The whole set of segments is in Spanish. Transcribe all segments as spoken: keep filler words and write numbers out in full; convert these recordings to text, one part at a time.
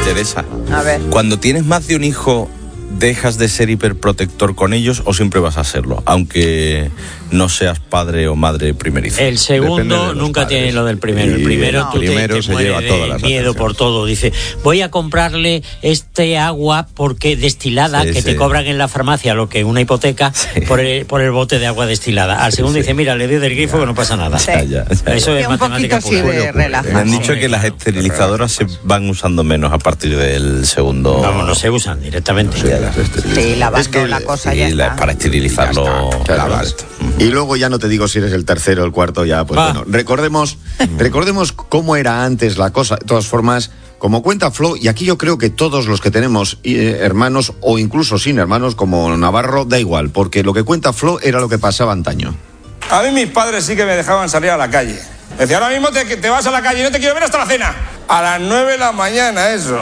interesa. A ver. Cuando tienes más de un hijo, ¿dejas de ser hiperprotector con ellos o siempre vas a serlo? Aunque no seas padre o madre primerizo. El segundo nunca padres. Tiene lo del primero. El primero, no. tú primero te, te se lleva de todas las miedo atenciones. por todo. Dice, voy a comprarle este agua porque destilada sí, que sí. te cobran en la farmacia lo que una hipoteca sí. por, el, por el bote de agua destilada. Al segundo sí, sí. dice, mira, le doy del grifo ya. que no pasa nada. Sí. Ya, ya, ya. Eso sí, es un matemática poquito pura. Sí de relajación. Me han dicho que las esterilizadoras se van usando menos a partir del segundo. No, no se usan directamente. Sí, sí lavando es que la cosa sí, ya la, está. Para esterilizarlo. Ya está, ya lavas. Y luego ya no te digo si eres el tercero o el cuarto, ya pues ah. bueno. Recordemos, recordemos cómo era antes la cosa. De todas formas, como cuenta Flo, y aquí yo creo que todos los que tenemos eh, hermanos o incluso sin hermanos como Navarro, da igual, porque lo que cuenta Flo era lo que pasaba antaño. A mí mis padres sí que me dejaban salir a la calle. Decía, ahora mismo te, te vas a la calle y no te quiero ver hasta la cena. A las nueve de la mañana, eso.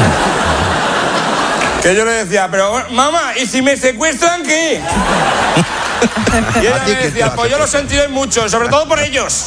Que yo le decía, pero mamá, ¿y si me secuestran qué? Y ella me decía, pues yo lo sentiré mucho, sobre todo por ellos.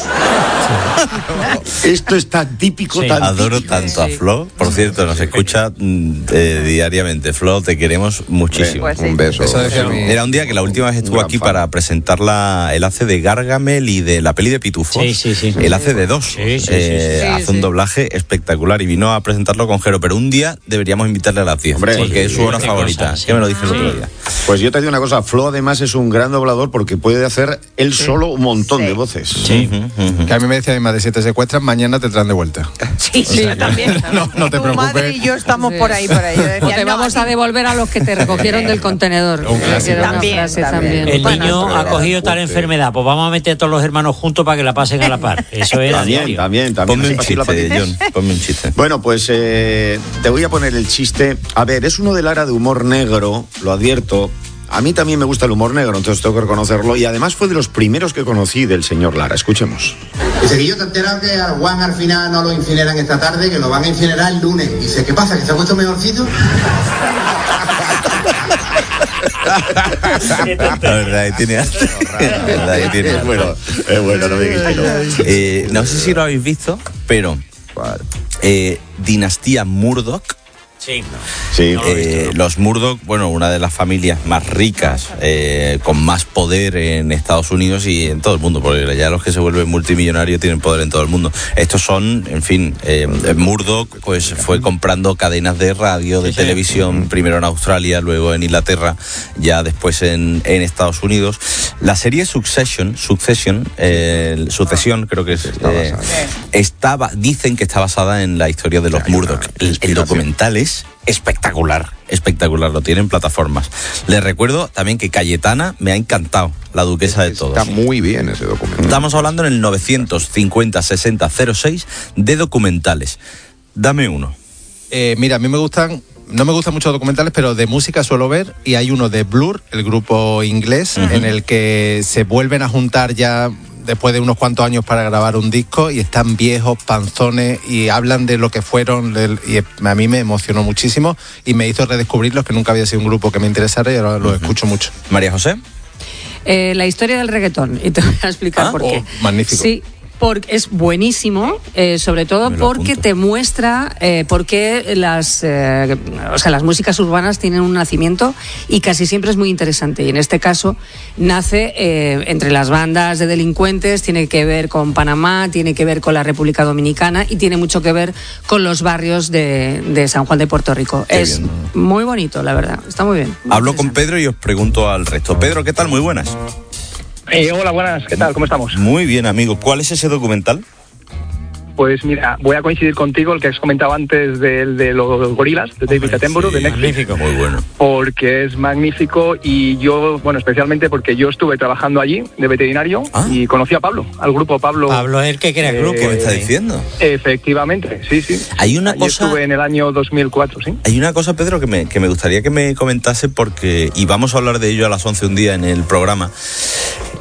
Esto es tan típico, sí. tan Adoro típico. tanto a Flo. Por cierto, nos escucha eh, diariamente. Flo, te queremos muchísimo. Pues sí. Un beso. Era un día que la última vez estuvo aquí fan. para presentar la, el hace de Gargamel y de la peli de Pitufos. Sí, sí, sí. El hace de dos. Sí, sí, eh, sí, sí. hace un doblaje espectacular y vino a presentarlo con Jero. Pero un día deberíamos invitarle a las diez. Hombre, porque sí, es su hora sí, favorita. Cosa, sí. ¿Qué me lo dice el otro día? Pues yo te digo una cosa. Flo además es un gran doblador porque puede hacer él sí. solo un montón sí. de voces. Sí. Uh-huh, uh-huh. Que a mí me decía mi madre, si te secuestran, mañana te traen de vuelta. Sí, sí, yo también. No, no te tu preocupes. madre y yo estamos sí. por ahí, por ahí. Decía, o te no, vamos a devolver a los que te recogieron del contenedor. Un clásico. También, frase, también. también. El Bueno, niño pero ha cogido tal enfermedad, pues vamos a meter a todos los hermanos juntos para que la pasen a la par. Eso era también, diario. también, también. Ponme un chiste, John. Ponme un chiste. Bueno, pues eh, te voy a poner el chiste. A ver, es uno de Lara de humor negro, lo advierto. A mí también me gusta el humor negro, entonces tengo que reconocerlo. Y además fue de los primeros que conocí del señor Lara. Escuchemos. Dice que yo te he enterado que al Juan al final no lo incineran esta tarde, que lo van a incinerar el lunes. Dice, ¿qué pasa? ¿Que se ha puesto mejorcito? La verdad, ahí tiene arte. La verdad, ahí tiene Es bueno, es bueno, no me digas que no. Eh, no sé si lo habéis visto, pero eh, Dinastía Murdoch. Sí. Sí. No lo he visto, Eh, no. los Murdoch, bueno, una de las familias más ricas, eh, con más poder en Estados Unidos y en todo el mundo, porque ya los que se vuelven multimillonarios tienen poder en todo el mundo. Estos son, en fin, eh, Murdoch pues fue comprando cadenas de radio, de sí, sí. televisión, primero en Australia, luego en Inglaterra, ya después en, en Estados Unidos. La serie Succession, Succession, eh, Sucesión, creo que es, eh, estaba, dicen que está basada en la historia de los Murdoch. El, el documental es espectacular, espectacular, lo tiene en plataformas. Les recuerdo también que Cayetana me ha encantado, la duquesa de todos. Está muy bien ese documental. Estamos hablando en el novecientos cincuenta sesenta cero seis de documentales. Dame uno. Eh, mira, a mí me gustan, no me gustan mucho documentales, pero de música suelo ver, y hay uno de Blur, el grupo inglés, uh-huh. en el que se vuelven a juntar ya después de unos cuantos años para grabar un disco y están viejos, panzones y hablan de lo que fueron del, y a mí me emocionó muchísimo y me hizo redescubrirlos, que nunca había sido un grupo que me interesara y ahora lo uh-huh. escucho mucho. María José. Eh, la historia del reggaetón, y te voy a explicar ¿Ah? por qué. Oh, magnífico. Sí. Porque es buenísimo, eh, sobre todo porque apunto. te muestra eh, por qué las, eh, o sea, las músicas urbanas tienen un nacimiento y casi siempre es muy interesante. Y en este caso nace eh, entre las bandas de delincuentes, tiene que ver con Panamá, tiene que ver con la República Dominicana y tiene mucho que ver con los barrios de, de San Juan de Puerto Rico. Qué es bien. muy bonito, la verdad. Está muy bien. Muy Hablo con Pedro y os pregunto al resto. Pedro, ¿qué tal? Muy buenas. Eh, hola, buenas, ¿qué tal? ¿Cómo estamos? Muy bien, amigo. ¿Cuál es ese documental? Pues mira, voy a coincidir contigo, el que has comentado antes del de los gorilas, de David Attenborough, sí, de Netflix. Magnífico. Muy bueno. Porque es magnífico y yo, bueno, especialmente porque yo estuve trabajando allí de veterinario ¿Ah? y conocí a Pablo, al grupo Pablo. Pablo es el que crea el grupo. ¿Qué me está eh, diciendo? Efectivamente, sí, sí. Hay una Allí cosa... estuve en el año dos mil cuatro, ¿sí? Hay una cosa, Pedro, que me, que me gustaría que me comentase porque, y vamos a hablar de ello a las once un día en el programa.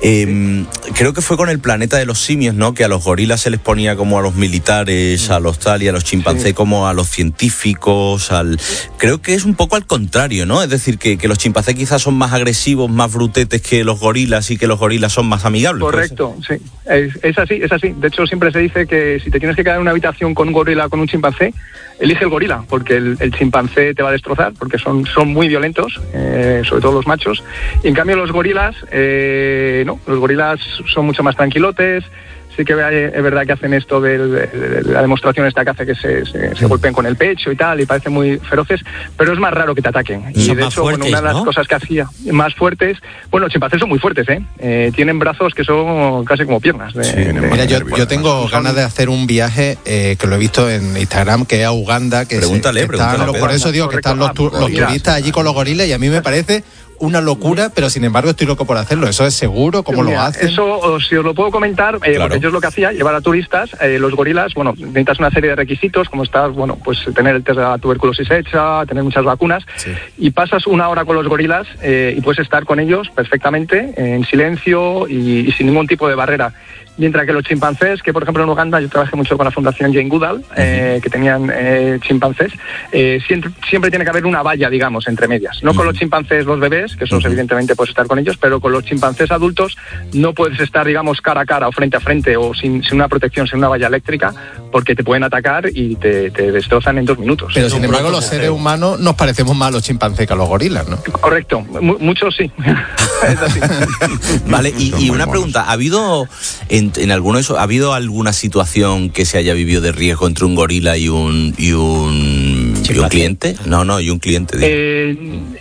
Eh, creo que fue con el planeta de los simios, ¿no? Que a los gorilas se les ponía como a los militares, a los tal, y a los chimpancés sí. como a los científicos, al... Creo que es un poco al contrario, ¿no? Es decir, que, que los chimpancés quizás son más agresivos, más brutetes que los gorilas y que los gorilas son más amigables. Correcto, sí. Es, es así, es así. De hecho, siempre se dice que si te tienes que quedar en una habitación con un gorila o con un chimpancé, elige el gorila, porque el, el chimpancé te va a destrozar, porque son, son muy violentos, eh, sobre todo los machos. Y en cambio los gorilas, eh, no, los gorilas son mucho más tranquilotes. Sí que es verdad que hacen esto de, de, de la demostración esta que hace que se, se, se golpeen con el pecho y tal, y parecen muy feroces, pero es más raro que te ataquen. Y son de hecho, fuertes, bueno, una de las ¿no? cosas que hacía más fuertes, bueno, los chimpancés son muy fuertes, ¿eh? eh tienen brazos que son casi como piernas. De, sí, de, mira, yo, de, yo tengo ganas de hacer un viaje eh, que lo he visto en Instagram, que es a Uganda, que, pregúntale, se, que están pregúntale, los, por eso digo correcto, que están los, tu, ah, los mira, turistas allí con los gorilas, y a mí me parece una locura, pero sin embargo estoy loco por hacerlo. ¿Eso es seguro? ¿Cómo Mira, lo hacen? Eso, si os lo puedo comentar, eh, claro. porque yo es lo que hacía, llevar a turistas, eh, los gorilas, bueno, necesitas una serie de requisitos, como estar, bueno, pues tener el test de la tuberculosis hecha, tener muchas vacunas, sí. y pasas una hora con los gorilas eh, y puedes estar con ellos perfectamente, en silencio y, y sin ningún tipo de barrera. Mientras que los chimpancés, que por ejemplo en Uganda yo trabajé mucho con la Fundación Jane Goodall, eh, que tenían eh, chimpancés, eh, siempre, siempre tiene que haber una valla, digamos, entre medias. No uh-huh. con los chimpancés, los bebés, que esos uh-huh. evidentemente puedes estar con ellos, pero con los chimpancés adultos no puedes estar, digamos, cara a cara o frente a frente o sin, sin una protección, sin una valla eléctrica, porque te pueden atacar y te, te destrozan en dos minutos. Pero sin embargo los seres humanos nos parecemos más a los chimpancés que a los gorilas, ¿no? Correcto, M- muchos sí. Es así. Vale, y, y una pregunta, ¿ha habido en, en alguno de esos, ha habido alguna situación que se haya vivido de riesgo entre un gorila y un y un, y un cliente? No, no, y un cliente. Eh,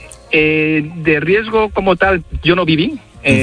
eh, de riesgo como tal yo no viví.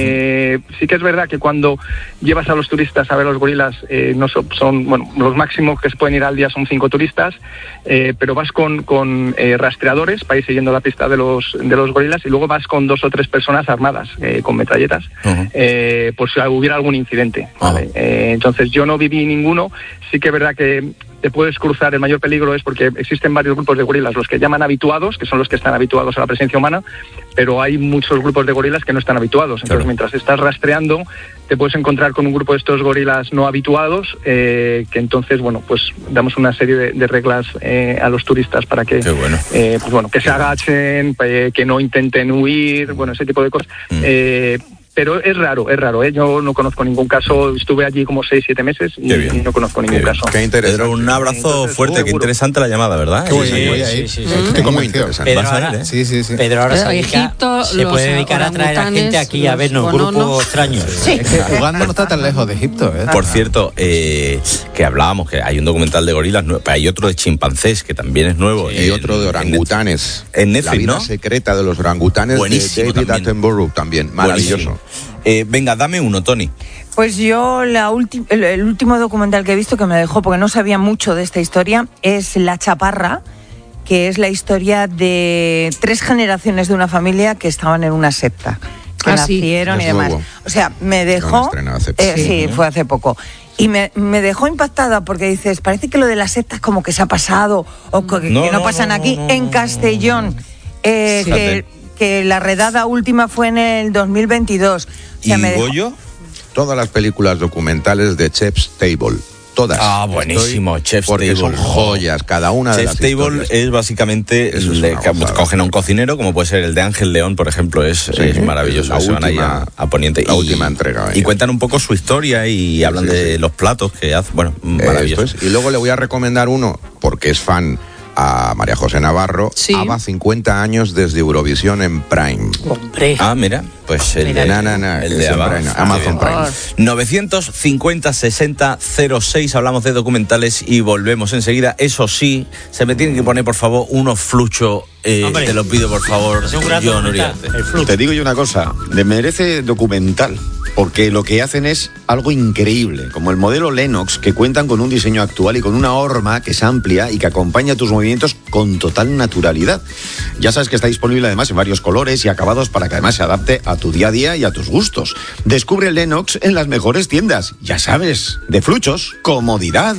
Eh, sí que es verdad que cuando llevas a los turistas a ver los gorilas, eh, no son, son, bueno, los máximos que se pueden ir al día son cinco turistas, eh, pero vas con, con eh, rastreadores para ir siguiendo la pista de los, de los gorilas, y luego vas con dos o tres personas armadas, eh, con metralletas, uh-huh. eh, por si hubiera algún incidente. Uh-huh. ¿Vale? Eh, entonces yo no viví ninguno. Sí que es verdad que te puedes cruzar. El mayor peligro es porque existen varios grupos de gorilas, los que llaman habituados, que son los que están habituados a la presencia humana, pero hay muchos grupos de gorilas que no están habituados. Entonces, claro. mientras estás rastreando, te puedes encontrar con un grupo de estos gorilas no habituados, eh, que entonces, bueno, pues damos una serie de, de reglas eh, a los turistas para que, bueno. Eh, pues bueno, que se agachen, eh, que no intenten huir, bueno, ese tipo de cosas. Mm. Eh, Pero es raro, es raro, ¿eh? Yo no conozco ningún caso, estuve allí como seis, siete meses y, y no conozco ningún caso. Qué interesante. Pedro, un abrazo Entonces, fuerte, qué interesante la llamada, ¿verdad? Qué sí, sí, sí, sí, sí. Estoy muy interesante. Pedro ahora, ¿eh? sí, sí, sí. Pedro ahora se, dedica, Egipto, se puede dedicar a traer a gente aquí a vernos, grupos extraños. Sí. Es que Uganda no está tan lejos de Egipto, ¿eh? Por cierto, eh, que hablábamos, que hay un documental de gorilas, hay otro de chimpancés, que también es nuevo. Sí, y otro de orangutanes. En Netflix, La vida ¿no? secreta de los orangutanes. Buenísimo de David también. Attenborough también, maravilloso. Eh, venga, dame uno, Tony. Pues yo la ulti- el, el último documental que he visto que me dejó, porque no sabía mucho de esta historia, es La Chaparra, que es la historia de tres generaciones de una familia que estaban en una secta, que ah, nacieron sí. y demás. Nuevo. O sea, me dejó... Eh, sí, sí, fue hace poco. Y me, me dejó impactada porque dices, parece que lo de las sectas como que se ha pasado o que no, que no, no pasan no, aquí. No, no, en Castellón, eh, sí. que, que la redada última fue en el dos mil veintidós. O sea, ¿Y me dejó... Goyo? Todas las películas documentales de Chef's Table. Todas. Ah, buenísimo, Estoy, Chef's porque Table. Porque son joyas, cada una Chef's de las Table historias. es básicamente, es le, cogen a un cocinero, como puede ser el de Ángel León, por ejemplo, es, sí, es maravilloso. La se última, van ahí a, a Poniente. La y, última entrega. Vaya. Y cuentan un poco su historia y sí, hablan sí, de sí. los platos que hacen. Bueno, maravilloso. Es. Y luego le voy a recomendar uno, porque es fan, a María José Navarro. Sí. ABBA, cincuenta años desde Eurovisión en Prime. Hombre. Ah, mira, pues el mira, de, na, na, na, el de ABBA. Prime, Amazon Prime. novecientos cincuenta sesenta cero seis, hablamos de documentales y volvemos enseguida. Eso sí, se me tienen que poner, por favor, unos fluchos. Eh, te lo pido, por favor, John Uriarte. Te digo yo una cosa, le merece documental, porque lo que hacen es algo increíble, como el modelo Lennox, que cuentan con un diseño actual y con una horma que es amplia y que acompaña tus movimientos con total naturalidad. Ya sabes que está disponible además en varios colores y acabados para que además se adapte a tu día a día y a tus gustos. Descubre el Lennox en las mejores tiendas, ya sabes, de fluchos, comodidad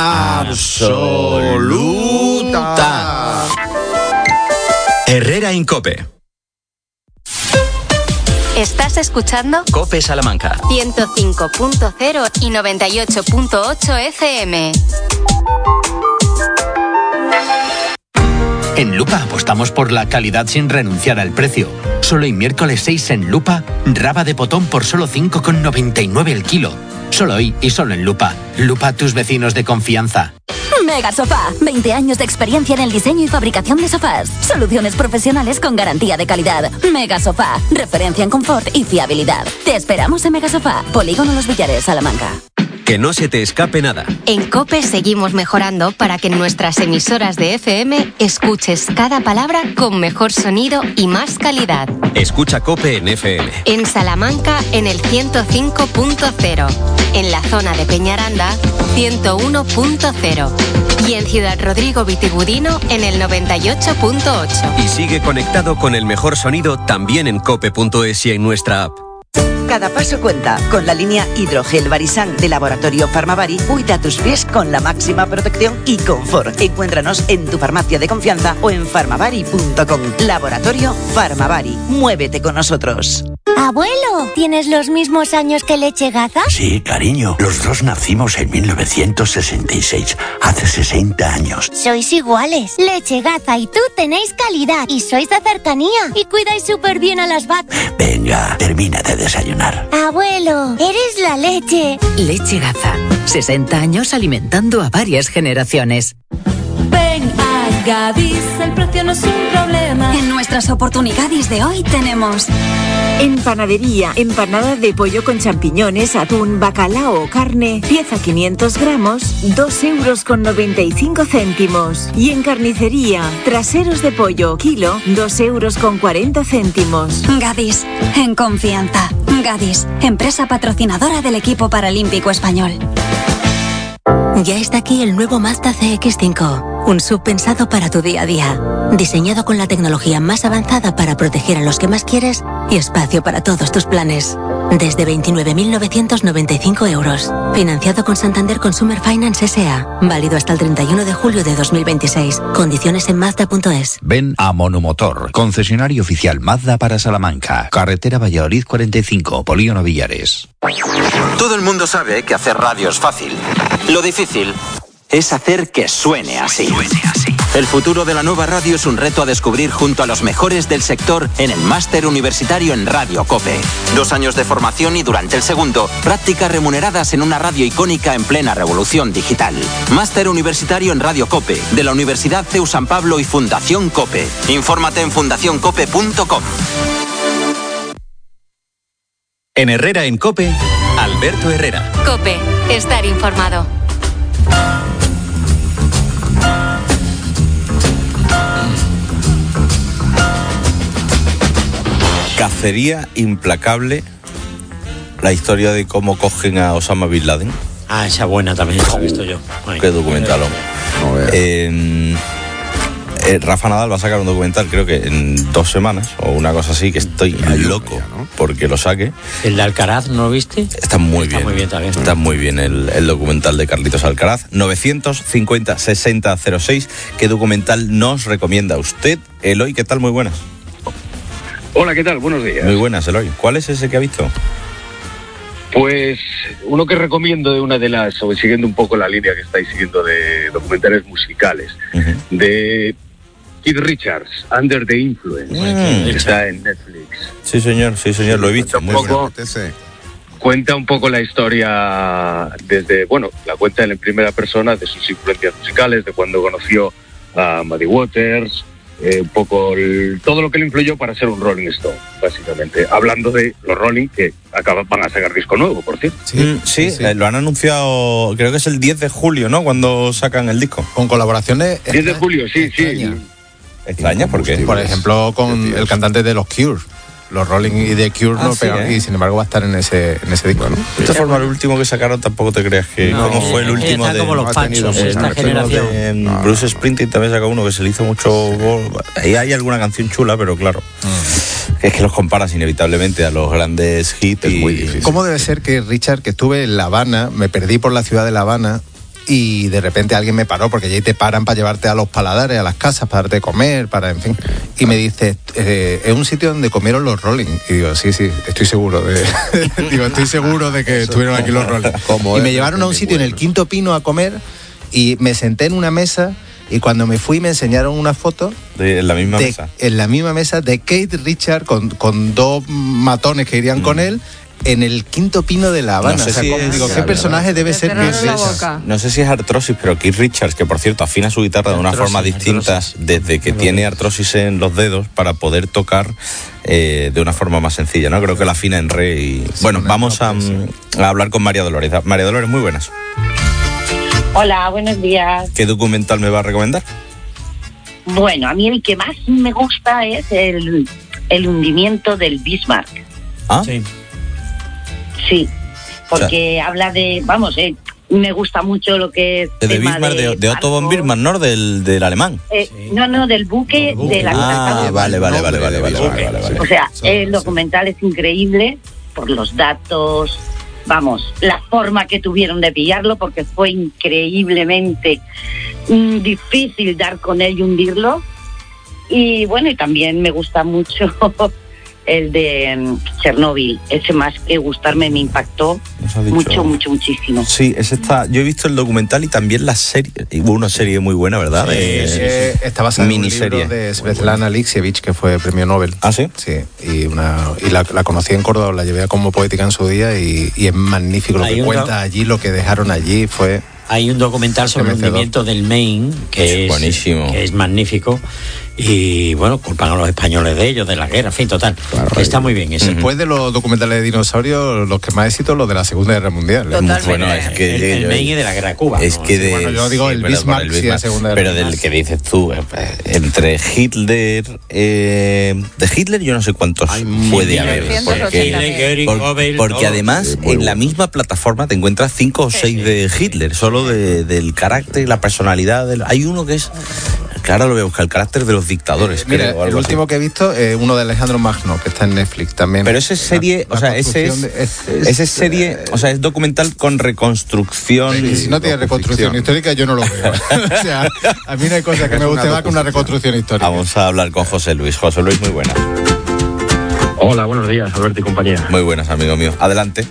absoluta. Herrera Incope. ¿Estás escuchando? COPE Salamanca. ciento cinco punto cero y noventa y ocho punto ocho F M. En Lupa apostamos por la calidad sin renunciar al precio. Solo hoy miércoles seis en Lupa, raba de potón por solo cinco con noventa y nueve el kilo. Solo hoy y solo en Lupa. Lupa, tus vecinos de confianza. Mega Sofá, veinte años de experiencia en el diseño y fabricación de sofás. Soluciones profesionales con garantía de calidad. Mega Sofá, referencia en confort y fiabilidad. Te esperamos en Mega Sofá, Polígono Los Villares, Salamanca. Que no se te escape nada. En COPE seguimos mejorando para que en nuestras emisoras de F M escuches cada palabra con mejor sonido y más calidad. Escucha COPE en F M. En Salamanca en el ciento cinco punto cero. En la zona de Peñaranda, ciento uno punto cero. Y en Ciudad Rodrigo Vitigudino en el noventa y ocho punto ocho. Y sigue conectado con el mejor sonido también en cope punto es y en nuestra app. Cada paso cuenta. Con la línea Hidrogel Barisan de Laboratorio Farmavari, cuida tus pies con la máxima protección y confort. Encuéntranos en tu farmacia de confianza o en farmavari punto com. Laboratorio Farmavari. Muévete con nosotros. Abuelo, ¿tienes los mismos años que Leche Gaza? Sí, cariño. Los dos nacimos en mil novecientos sesenta y seis, hace sesenta años. Sois iguales. Leche Gaza y tú tenéis calidad y sois de cercanía y cuidáis súper bien a las vacas. Venga, termina de desayunar. Abuelo, eres la leche. Leche Gaza. sesenta años alimentando a varias generaciones. Ven a Gadis, el precio no es un problema. En nuestras oportunidades de hoy tenemos... En panadería, empanada de pollo con champiñones, atún, bacalao o carne, pieza quinientos gramos, dos euros con noventa y cinco céntimos. Y en carnicería, traseros de pollo, kilo, dos euros con cuarenta céntimos. Gadis, en confianza. Gadis, empresa patrocinadora del equipo paralímpico español. Ya está aquí el nuevo Mazda C X cinco, un S U V pensado para tu día a día, diseñado con la tecnología más avanzada para proteger a los que más quieres y espacio para todos tus planes. Desde veintinueve mil novecientos noventa y cinco euros, financiado con Santander Consumer Finance S A, válido hasta el treinta y uno de julio de dos mil veintiséis. Condiciones en Mazda punto es. Ven a Monomotor, concesionario oficial Mazda para Salamanca, carretera Valladolid cuarenta y cinco, Polígono Villares. Todo el mundo sabe que hacer radio es fácil. Lo difícil es hacer que suene así. Suene así. El futuro de la nueva radio es un reto a descubrir junto a los mejores del sector en el Máster Universitario en Radio COPE. Dos años de formación y durante el segundo, prácticas remuneradas en una radio icónica en plena revolución digital. Máster Universitario en Radio COPE, de la Universidad C E U San Pablo y Fundación COPE. Infórmate en fundación cope punto com. En Herrera en COPE, Alberto Herrera. COPE, estar informado. Cacería implacable, la historia de cómo cogen a Osama Bin Laden. Ah, esa buena también la he visto yo. Ay, qué documental. Eh, eh, Rafa Nadal va a sacar un documental, creo que en dos semanas o una cosa así, que estoy loco ya, ¿no? Porque lo saque. ¿El de Alcaraz no lo viste? Está muy Está bien. muy bien también. Está muy bien el, el documental de Carlitos Alcaraz. novecientos cincuenta sesenta cero seis. ¿Qué documental nos recomienda usted? Eloy, ¿qué tal? Muy buenas. Hola, ¿qué tal? Buenos días. Muy buenas, Eloy. ¿Cuál es ese que ha visto? Pues uno que recomiendo de una de las, o siguiendo un poco la línea que estáis siguiendo de documentales musicales, uh-huh. de Keith Richards, Under the Influence, mm, que está en Netflix. Sí, señor, sí, señor, lo he visto. Muy poco, cuenta un poco la historia desde, bueno, la cuenta en primera persona de sus influencias musicales, de cuando conoció a Muddy Waters, Eh, un poco el, todo lo que le influyó para ser un Rolling Stone, básicamente. Hablando de los Rolling, que acaban, van a sacar disco nuevo, por cierto. Sí, mm, sí, sí. Eh, lo han anunciado, creo que es el diez de julio, ¿no? Cuando sacan el disco. Con colaboraciones... diez de julio, sí, extraña. sí. ¿Extraña? ¿Por qué? Por ejemplo, con el cantante de los Cure. Los Rolling y The Cure ah, no sí, pegan, ¿eh? Y sin embargo va a estar en ese en ese disco, ¿no? De esta forma, el último que sacaron tampoco te creas que... No, ¿Cómo fue el último está de... como los Panchos, eh, esta generación. De, no. Bruce Springsteen también sacó uno que se le hizo mucho... Ahí hay alguna canción chula, pero claro... Mm. Es que los comparas inevitablemente a los grandes hits. Es y... muy difícil. ¿Cómo debe ser que, Richard, que estuve en La Habana, me perdí por la ciudad de La Habana... y de repente alguien me paró, porque allí te paran para llevarte a los paladares, a las casas, para darte de comer, para, en fin. Y me dice, eh, es un sitio donde comieron los Rolling. Y digo, sí, sí, estoy seguro de, digo, estoy seguro de que estuvieron aquí los Rolling. Y me llevaron a un sitio en el Quinto Pino a comer y me senté en una mesa. Y cuando me fui me enseñaron una foto de, en la misma de, mesa en la misma mesa de Keith Richards con, con dos matones que irían mm. con él en el Quinto Pino de La Habana. No sé o sea, si ¿cómo, es, digo, ¿qué personaje debe ser Keith Richards? No sé si es artrosis, pero Keith Richards, que por cierto afina su guitarra de una artrosis, forma distinta artrosis. desde que tiene artrosis en los dedos para poder tocar eh, de una forma más sencilla, ¿no? Creo que la afina en re y... Sí, bueno, vamos a, a hablar con María Dolores. María Dolores, muy buenas. Hola, buenos días. ¿Qué documental me va a recomendar? Bueno, a mí el que más me gusta es el, el hundimiento del Bismarck. ¿Ah? Sí. Sí, porque o sea, habla de, vamos, eh, me gusta mucho lo que es... De, de Bismarck, de, de Otto von Bismarck, ¿no? Del, del alemán. Eh, sí. No, no, del buque, no, buque. de la... Ah, vale, vale, vale, vale, vale, vale, vale, vale. O sea, el documental es increíble por los datos... Vamos, la forma que tuvieron de pillarlo, porque fue increíblemente mm, difícil dar con él y hundirlo. Y bueno, y también me gusta mucho el de um, Chernóbil. Ese más que gustarme me impactó mucho, mucho, muchísimo. Sí, ese está. Yo he visto el documental y también la serie. Hubo una serie muy buena, ¿verdad? Sí, eh, sí, sí. Está basada en un libro de Svetlana Alexievich, que fue premio Nobel. ¿Ah, sí? Sí, y, una, y la, la conocí en Córdoba, la llevé como poética en su día y, y es magnífico lo que cuenta do... allí, lo que dejaron allí fue... Hay un documental sobre el hundimiento del Maine, que es, buenísimo. que es magnífico. Y bueno, culpan a los españoles de ellos, de la guerra, en fin, total. Claro, que está muy bien ese. Después de los documentales de dinosaurios, los que más éxito, los de la Segunda Guerra Mundial. Totalmente. Bueno, es que el, el Maine de la guerra de Cuba. Es ¿no? que de, bueno, yo digo el sí, Bismarck, el Bismarck, sí, Segunda Guerra. Pero del que dices tú, entre Hitler, eh, de Hitler yo no sé cuántos Ay, puede haber. Porque, por, porque además en la misma plataforma te encuentras cinco o seis de Hitler, solo de, del carácter, la personalidad. Del, hay uno que es... Claro, lo voy a buscar, el carácter de los dictadores. Eh, mira, creo, el último así. que he visto es eh, uno de Alejandro Magno, que está en Netflix también. Pero esa es serie, la, o sea, ese es, de, es, ese es serie, o sea, es documental con reconstrucción. Sí, si no tiene reconstrucción histórica, yo no lo veo. O sea, a mí no hay cosa que me guste más que una reconstrucción histórica. Vamos a hablar con José Luis. José Luis, muy buenas. Hola, buenos días, Alberto y compañía. Muy buenas, amigo mío. Adelante.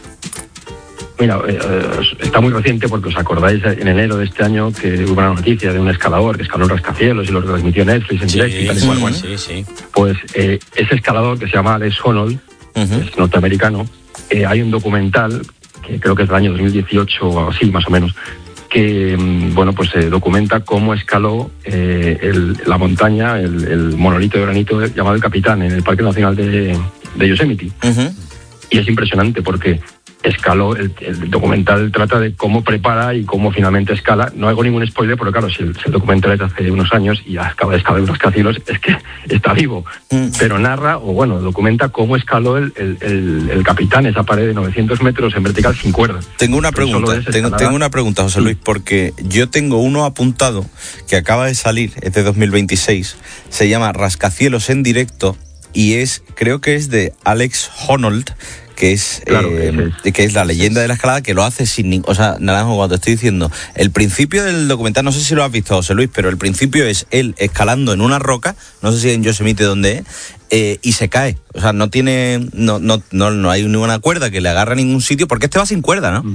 Mira, eh, está muy reciente porque os acordáis en enero de este año que hubo una noticia de un escalador que escaló en rascacielos y lo transmitió Netflix en sí, directo y tal y cual. Bueno, sí, sí. Pues eh, ese escalador que se llama Alex Honnold, uh-huh. es norteamericano, eh, hay un documental que creo que es del año dos mil dieciocho o así más o menos, que bueno pues se eh, documenta cómo escaló eh, el, la montaña, el, el monolito de granito llamado el Capitán en el Parque Nacional de, de Yosemite. Uh-huh. Y es impresionante porque escaló, el, el documental trata de cómo prepara y cómo finalmente escala. No hago ningún spoiler, pero claro, si el, si el documental es de hace unos años y acaba de escalar unos rascacielos, es que está vivo. Mm. Pero narra, o bueno, documenta cómo escaló el, el, el, el Capitán esa pared de novecientos metros en vertical sin cuerda. Tengo una pregunta, tengo, tengo una pregunta, José Luis, porque yo tengo uno apuntado que acaba de salir, es de dos mil veintiséis, se llama Rascacielos en directo y es, creo que es de Alex Honnold, que es, claro, eh, es, que es la leyenda de la escalada, que lo hace sin ningún... O sea, Naranjo, cuando te estoy diciendo, el principio del documental, no sé si lo has visto, José Luis, pero el principio es él escalando en una roca, no sé si en Yosemite donde es, eh, y se cae. O sea, no tiene... No, no, no, no hay ninguna cuerda que le agarre a ningún sitio, porque este va sin cuerda, ¿no?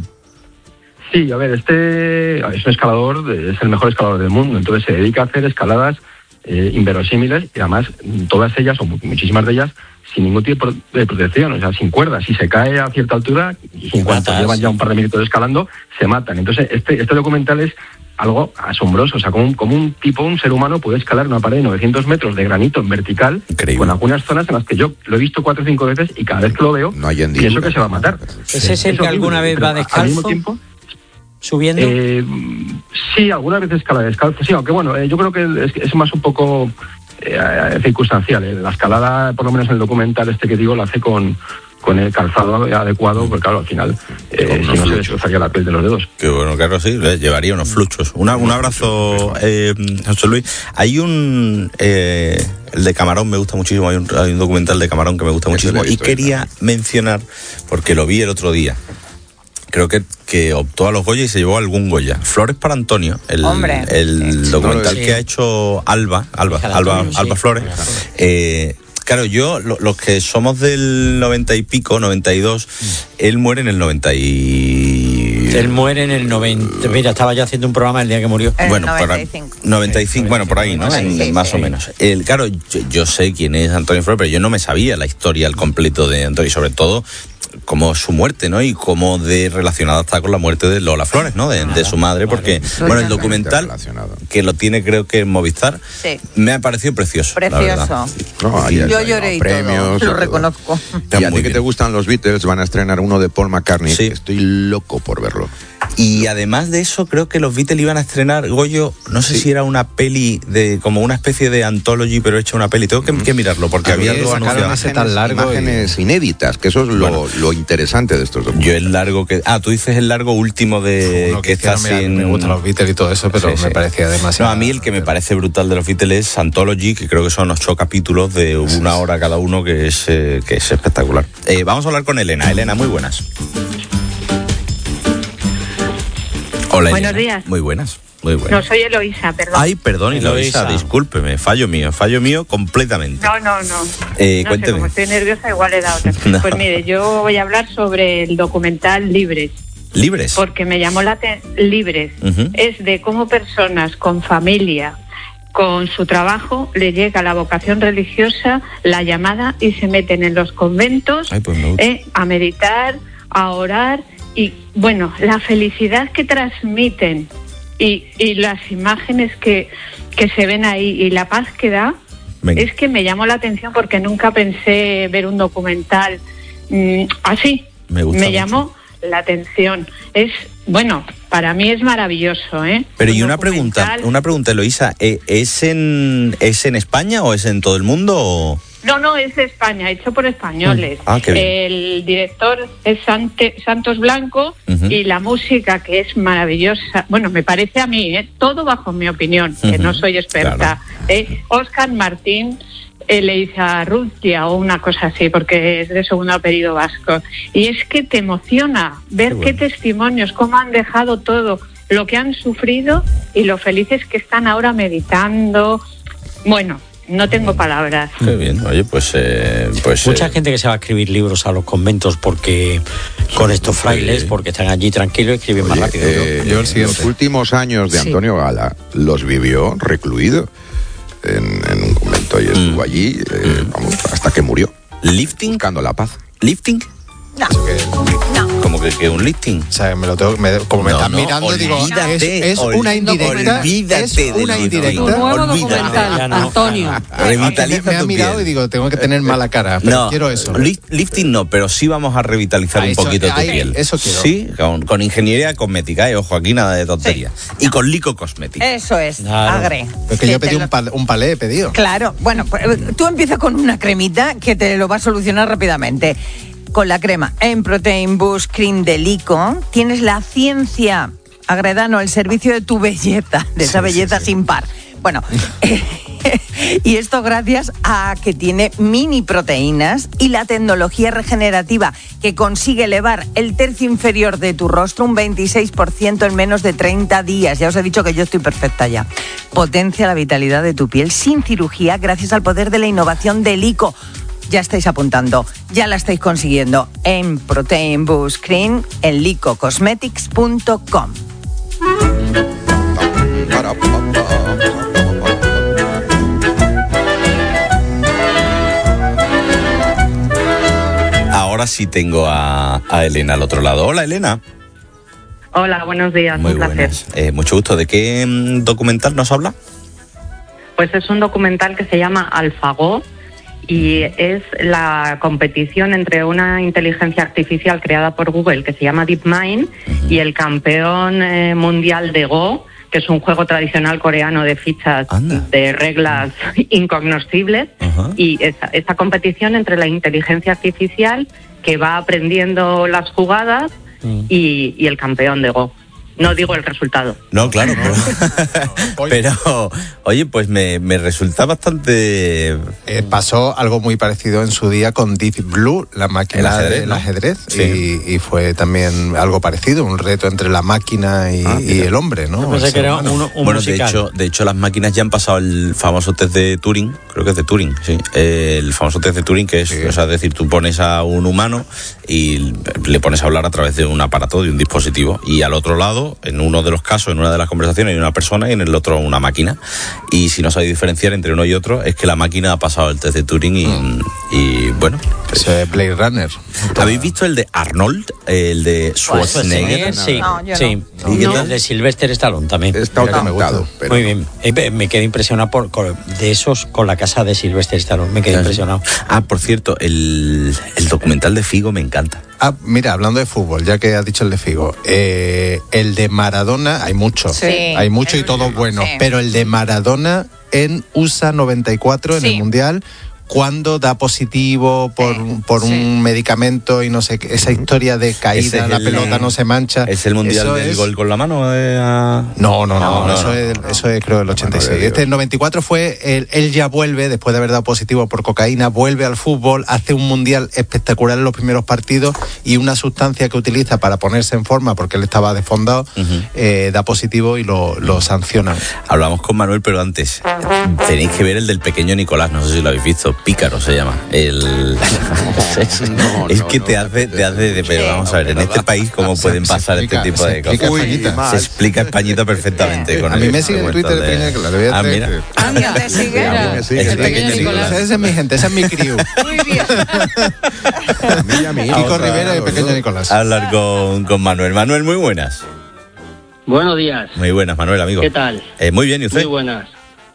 Sí, a ver, este es un escalador, es el mejor escalador del mundo, entonces se dedica a hacer escaladas eh, inverosímiles y además todas ellas, o muchísimas de ellas, sin ningún tipo de protección, o sea, sin cuerdas. Si se cae a cierta altura, y en cuanto llevan ya un par de minutos escalando, se matan. Entonces, este, este documental es algo asombroso, o sea, como un, como un tipo, un ser humano puede escalar una pared de novecientos metros de granito en vertical, increíble, con algunas zonas en las que yo lo he visto cuatro o cinco veces y cada vez que lo veo, no pienso que se va a matar. ¿Ese es el que alguna vez va descalzo? Al mismo tiempo, ¿subiendo? Eh, sí, algunas veces escala descalzo, sí, aunque bueno, eh, yo creo que es, es más un poco... Eh, circunstancial. La escalada, por lo menos en el documental este que digo, la hace con, con el calzado adecuado, porque claro, al final, eh, si no se destrozaría la piel de los dedos. Qué bueno, claro, sí, llevaría unos fluchos. Una, un abrazo, eh, José Luis. Hay un... Eh, el de Camarón me gusta muchísimo, hay un, hay un documental de Camarón que me gusta muchísimo y quería mencionar, porque lo vi el otro día, creo que, que optó a los Goya y se llevó algún Goya. Flores para Antonio, el, Hombre. el Sí. documental Sí. que ha hecho Alba, Alba, Alba, Antonio, Alba sí. Flores. Eh, Claro, yo, lo, los que somos del noventa y pico, noventa y dos, él muere en el noventa y... Él muere en el noventa. Mira, estaba yo haciendo un programa el día que murió. En el Bueno, noventa para- y cinco. noventa y cinco, bueno, por ahí, ¿no? Sí, En- sí, más sí. o menos. El, claro, yo, yo sé quién es Antonio Flores, pero yo no me sabía la historia al completo de Antonio, y sobre todo como su muerte, ¿no? Y cómo de relacionada está con la muerte de Lola Flores, ¿no? De, de su madre, porque, bueno, el documental, que lo tiene creo que en Movistar, Sí. me ha parecido precioso. la verdad. Precioso. No, ahí Yo hay lloré y premios, todo, y lo todo. reconozco. Y a ti que te gustan los Beatles, van a estrenar uno de Paul McCartney. que Estoy loco por verlo. Y además de eso, creo que los Beatles iban a estrenar, Goyo, no sé si era una peli de como una especie de anthology, pero hecha una peli. Tengo que, que mirarlo porque A mí había algo sacaron anunciado. imágenes- tan largo y- imágenes inéditas, que eso es lo, lo interesante de estos documentales. Yo el largo que... Ah, tú dices el largo último de... Uno que, que está hicieron, sin... me- me gustan los Beatles y todo eso, pero me parecía demasiado. No, a mí el que me parece brutal de los Beatles es Anthology, que creo que son ocho capítulos de una hora cada uno, que es, eh, que es espectacular. Eh, vamos a hablar con Elena. Elena, muy buenas. Hola, Buenos Elena. días. Muy buenas, muy buenas. No, soy Eloísa, perdón. Ay, perdón, Eloísa, Eloísa. discúlpeme, fallo mío, fallo mío completamente. No, no, no. Eh, no sé, cuénteme. como estoy nerviosa, igual he dado otra. No. Pues mire, yo voy a hablar sobre el documental Libres. ¿Libres? Porque me llamó la atención. Libres. Ujú. Es de cómo personas con familia, con su trabajo, le llega la vocación religiosa, la llamada, y se meten en los conventos Ay, pues me gusta. eh, a meditar, a orar. Y bueno, la felicidad que transmiten y, y las imágenes que, que se ven ahí y la paz que da, Venga. es que me llamó la atención porque nunca pensé ver un documental mm, así. Me gusta mucho. llamó la atención. Es, bueno, para mí es maravilloso, ¿eh? Pero Un y una pregunta, documental. una pregunta, Eloísa, ¿eh, ¿es en, ¿es en España o es en todo el mundo? O... No, no, es de España, hecho por españoles. Mm. Ah, qué bien. El director es Sante- Santos Blanco. Ujú. Y la música, que es maravillosa. Bueno, me parece a mí, ¿eh? Todo bajo mi opinión, que Ujú. no soy experta. ¿eh? Óscar Martín eh, Leiza Rutia o una cosa así, porque es de segundo apellido vasco. Y es que te emociona ver Qué qué, bueno. testimonios, cómo han dejado todo, lo que han sufrido y lo felices que están ahora meditando. Bueno, no tengo palabras. Qué bien, oye, pues... eh, pues Mucha eh, gente que se va a escribir libros a los conventos porque con estos frailes, porque están allí tranquilos y escriben más Oye, rápido. eh, Yo el siguiente. Los últimos años de Sí. Antonio Gala los vivió recluido en, en un convento y estuvo allí eh, vamos, hasta que murió. ¿Lifting? Buscando la paz. ¿Lifting? No, Eso que- no. Como que, que un lifting. O sea, me lo tengo, me- como me No, están no, mirando, digo, es, olvídate, es una indirecta. olvídate Es del una lifting. indirecta. Tu nuevo Olvídate. documental, Ya no. Antonio. Revitaliza me ha tu mirado piel. y digo, tengo que tener mala cara, pero No, quiero eso. li- lifting no, pero sí vamos a revitalizar Ah, un eso- poquito tu ahí, piel. eso quiero. Sí, con, con ingeniería cosmética, eh, ojo, aquí nada de tontería. Y con Lico Cosmética. Eso es, Claro. agre. Es que yo te pedí lo- un, pal- un palé, he pedido. Claro, bueno, pues, tú empiezas con una cremita que te lo va a solucionar rápidamente. Con la crema en Protein Boost Cream de Lico tienes la ciencia, Agredano, el servicio de tu belleza, de esa Sí, belleza sí, sí. sin par. Bueno, y esto gracias a que tiene mini proteínas y la tecnología regenerativa que consigue elevar el tercio inferior de tu rostro un veintiséis por ciento en menos de treinta días. Ya os he dicho que yo estoy perfecta ya. Potencia la vitalidad de tu piel sin cirugía gracias al poder de la innovación de Lico. Ya estáis apuntando, ya la estáis consiguiendo en Protein Boost Cream en lico cosmetics punto com. Ahora sí tengo a, a Elena al otro lado. Hola, Elena. Hola, buenos días, Muy un placer. buenas. Eh, mucho gusto. ¿De qué mm, documental nos habla? Pues es un documental que se llama AlphaGo y es la competición entre una inteligencia artificial creada por Google que se llama DeepMind y el campeón eh, mundial de Go, que es un juego tradicional coreano de fichas Anda. de reglas incognoscibles. Ajá. Y esa, esa competición entre la inteligencia artificial que va aprendiendo las jugadas Mm. y, y el campeón de Go. No digo el resultado. No, claro, pero, pero oye, pues me, me resulta bastante... Eh, pasó algo muy parecido en su día con Deep Blue, la máquina ajedrez, del ¿no? ajedrez, Sí. y, y fue también algo parecido, un reto entre la máquina y, Ah, y el hombre, ¿no? Yo pensé El que ser era humano. uno- un Bueno, de musical. hecho, de hecho las máquinas ya han pasado el famoso test de Turing, creo que es de Turing, sí, eh, el famoso test de Turing, que es, o sea, es decir, tú pones a un humano y le pones a hablar a través de un aparato, de un dispositivo, y al otro lado, en uno de los casos, en una de las conversaciones, hay una persona y en el otro una máquina, y si no sabéis diferenciar entre uno y otro, es que la máquina ha pasado el test de Turing y, mm. y bueno. Eso es Blade Runner. ¿Habéis visto el de Arnold, el de Schwarzenegger? Sí, No, yo sí. no. Y ¿Y el tal? de Sylvester Stallone también. Está Mira que me aumentado, gusta. pero Muy bien. Eh, Me quedé impresionado por, con- de esos con la casa de Sylvester Stallone. Me quedé impresionado. Ah, por cierto, el, el documental de Figo me encanta. Ah, mira, hablando de fútbol, ya que has dicho el de Figo, eh, el de Maradona, hay muchos, Sí. hay muchos y todos buenos, Sí. pero el de Maradona en U S A noventa y cuatro, en Sí. el Mundial, cuando da positivo por, Sí. por Sí. un medicamento y no sé qué, esa historia de Ese caída, es la el- pelota no se mancha. ¿Es el mundial Eso del es- gol con la mano? eh, a- No, no, no, No, no, eso, no. Es, eso es creo el ochenta y seis. Mano de Este Dios. el noventa y cuatro fue, él, él ya vuelve, después de haber dado positivo por cocaína, vuelve al fútbol, hace un mundial espectacular en los primeros partidos y una sustancia que utiliza para ponerse en forma, porque él estaba desfondado, eh, da positivo y lo, lo sancionan. Hablamos con Manuel, pero antes tenéis que ver el del pequeño Nicolás, no sé si lo habéis visto, Pícaro se llama. El... es No, es no, que no, te no, hace, no, te hace de... Pero vamos a ver, en este país, ¿cómo Se- pueden se pasar explica- este tipo se de explica cosas? Españita. Se explica Españita perfectamente. Con A el mí me sigue en documental Twitter, de- Peña, que la voy a Ah, traer. mira. Anda, te sigue. a mí me sigue. El El pequeño pequeño Nicolás. Esa es mi gente, esa es mi crew. Muy bien. a mí y a mí. Kiko Vamos a- Rivera y el los pequeño dos. Nicolás. Hablar con, con Manuel. Manuel, muy buenas. Buenos días. Muy buenas, Manuel, amigo. ¿Qué tal? Eh, muy bien, ¿y usted? Muy buenas.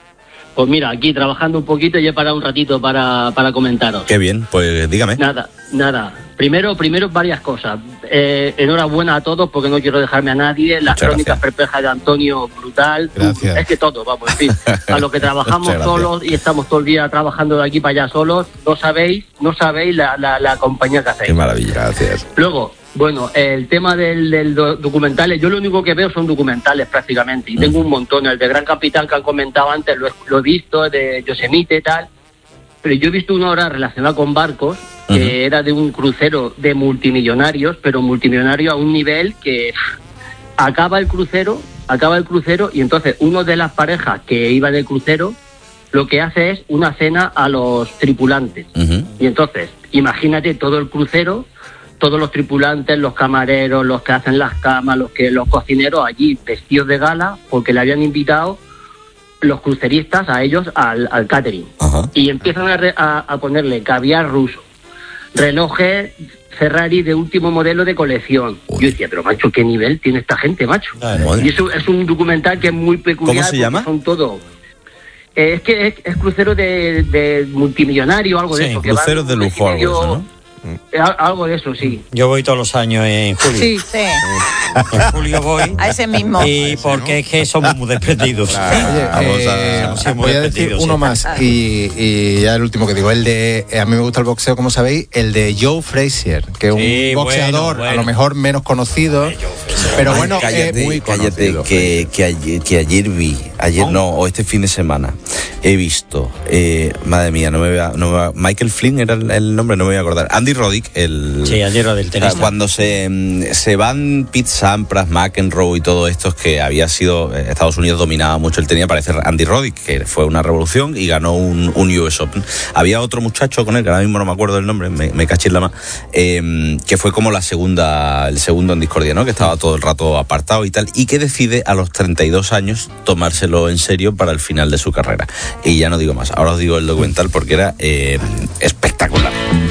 Pues mira, aquí trabajando un poquito y he parado un ratito para, para comentaros. Qué bien, pues dígame. Nada, nada. Primero, primero varias cosas. Eh, enhorabuena a todos porque no quiero dejarme a nadie. Las Muchas crónicas gracias. perplejas de Antonio, brutal. Gracias. Es que todo, vamos, en fin. A los que trabajamos Muchas gracias. solos y estamos todo el día trabajando de aquí para allá solos, no sabéis, no sabéis la, la, la compañía que hacéis. Qué maravilla. Gracias. Luego, bueno, el tema del, del do- documentales, yo lo único que veo son documentales prácticamente, y tengo un montón. El de Gran Capitán que han comentado antes, lo he, lo he visto, de Yosemite y tal, pero yo he visto una hora relacionada con barcos, que Ujú. era de un crucero de multimillonarios, pero multimillonario a un nivel que pff, acaba el crucero, acaba el crucero, y entonces uno de las parejas que iba en el crucero, lo que hace es una cena a los tripulantes. Ujú. Y entonces, imagínate todo el crucero, todos los tripulantes, los camareros, los que hacen las camas, los que los cocineros allí vestidos de gala, porque le habían invitado los cruceristas a ellos al, al catering. Ajá. Y empiezan a, re- a, a ponerle caviar ruso, relojes Ferrari de último modelo de colección. Uy. Yo decía, pero macho, ¿qué nivel tiene esta gente, macho? Madre. Y eso es un documental que es muy peculiar. ¿Cómo se porque llama? Son todo. Eh, es que es, es crucero de, de multimillonario, algo de Sí, eso. que van Cruceros de un mes y lujo, algo de medio- eso, ¿no? Eh, al- Algo de eso, sí. Yo voy todos los años en julio. Sí, sí. En julio voy. A ese mismo. Y porque es que somos muy desprendidos. Oye, Vamos eh, a- sí, muy voy a decir repetido, uno sí. más y, y ya el último que digo, el de, eh, a mí me gusta el boxeo, como sabéis, el de Joe Frazier, que es Sí, un boxeador bueno, bueno. a lo mejor menos conocido, pero Ay, bueno, cállate, eh, muy cállate, conocido, que, que, ayer, que ayer vi, ayer no, o este fin de semana, he visto, eh, madre mía, no me voy a, no me voy a- Michael Flynn era el, el nombre, no me voy a acordar, Andy Roddick, el... Sí, ayer lo del Ah, tenista. Cuando se, mm, se van Pete Sampras, McEnroe y todo esto, que había sido, eh, Estados Unidos dominaba mucho el tenis, aparece Andy Roddick, que fue una revolución y ganó un, un U S Open. Había otro muchacho con él, que ahora mismo no me acuerdo del nombre, me, me caché en la mano, eh, que fue como la segunda, el segundo en discordia, ¿no? Que estaba todo el rato apartado y tal, y que decide a los treinta y dos años tomárselo en serio para el final de su carrera. Y ya no digo más, ahora os digo el documental porque era eh, espectacular.